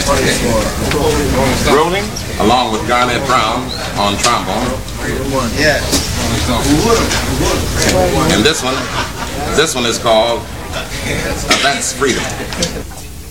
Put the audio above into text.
Rolling, along with Garnett Brown on trombone. And this one is called That's Freedom.